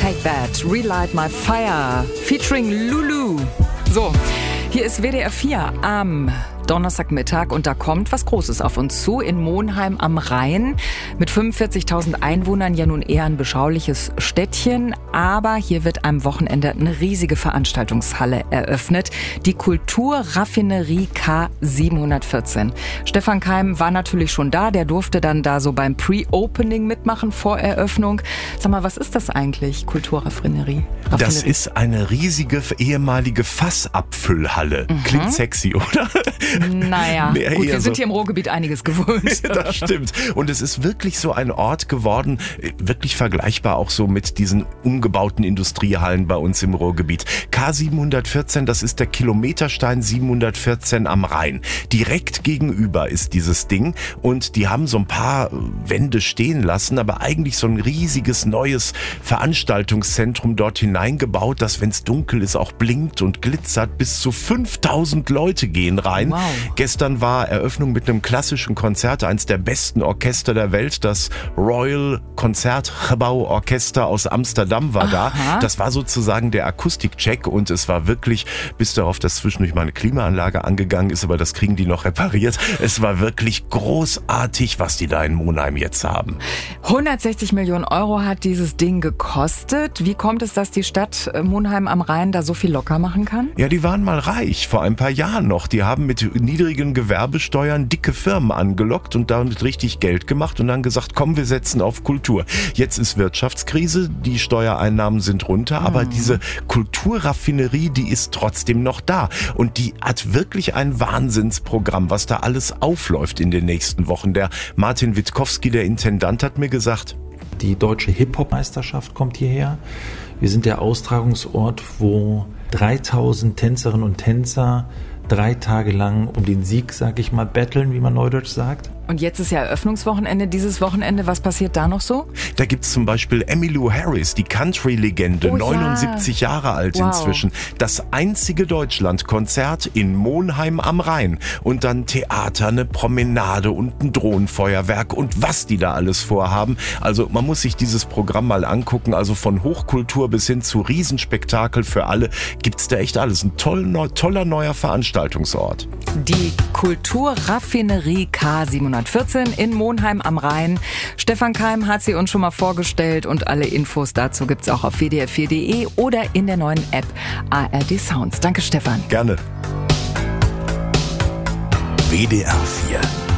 Take That, Relight My Fire, featuring Lulu. So, hier ist WDR 4 am Donnerstagmittag und da kommt was Großes auf uns zu in Monheim am Rhein. Mit 45.000 Einwohnern ja nun eher ein beschauliches Städtchen, aber hier wird am Wochenende eine riesige Veranstaltungshalle eröffnet, die Kulturraffinerie K714. Stefan Keim war natürlich schon da, der durfte dann da so beim Pre-Opening mitmachen vor Eröffnung. Sag mal, was ist das eigentlich, Kulturraffinerie? Das ist eine riesige ehemalige Fassabfüllhalle. Klingt sexy, oder? Naja, Nee, gut, wir eher sind so. hier im Ruhrgebiet einiges gewohnt. Das stimmt. Und es ist wirklich so ein Ort geworden, wirklich vergleichbar auch so mit diesen umgebauten Industriehallen bei uns im Ruhrgebiet. K714, das ist der Kilometerstein 714 am Rhein. Direkt gegenüber ist dieses Ding und die haben so ein paar Wände stehen lassen, aber eigentlich so ein riesiges neues Veranstaltungszentrum dort hineingebaut, das, wenn es dunkel ist, auch blinkt und glitzert. Bis zu 5000 Leute gehen rein. Wow. Gestern war Eröffnung mit einem klassischen Konzert, eins der besten Orchester der Welt, das Royal Concertgebouw Orchester aus Amsterdam war da. Das war sozusagen der Akustikcheck und es war wirklich, bis darauf, dass zwischendurch meine Klimaanlage angegangen ist, aber das kriegen die noch repariert. Es war wirklich großartig, was die da in Monheim jetzt haben. 160 Millionen Euro hat dieses Ding gekostet. Wie kommt es, dass die Stadt Monheim am Rhein da so viel locker machen kann? Ja, die waren mal reich, vor ein paar Jahren noch. Die haben mit niedrigen Gewerbesteuern dicke Firmen angelockt und damit richtig Geld gemacht und dann gesagt, komm, wir setzen auf Kultur. Jetzt ist Wirtschaftskrise, die Steuereinnahmen sind runter, aber diese Kulturraffinerie, die ist trotzdem noch da. Und die hat wirklich ein Wahnsinnsprogramm, was da alles aufläuft in den nächsten Wochen. Der Martin Witkowski, der Intendant, hat mir gesagt, die Deutsche Hip-Hop-Meisterschaft kommt hierher. Wir sind der Austragungsort, wo 3000 Tänzerinnen und Tänzer 3 Tage lang um den Sieg, sag ich mal, battlen, wie man neudeutsch sagt. Und jetzt ist ja Eröffnungswochenende, dieses Wochenende. Was passiert da noch so? da gibt's zum Beispiel Emmylou Harris, die Country-Legende, Oh ja. 79 Jahre alt inzwischen. Das einzige Deutschland-Konzert in Monheim am Rhein. Und dann Theater, eine Promenade und ein Drohnenfeuerwerk und was die da alles vorhaben. Also man muss sich dieses Programm mal angucken. Also von Hochkultur bis hin zu Riesenspektakel für alle gibt's da echt alles. Ein toller neuer Veranstaltungsort. Die Kulturraffinerie K714 in Monheim am Rhein. Stefan Keim hat sie uns schon mal vorgestellt und alle Infos dazu gibt's auch auf wdr4.de oder in der neuen App ARD Sounds. Danke, Stefan. Gerne. WDR 4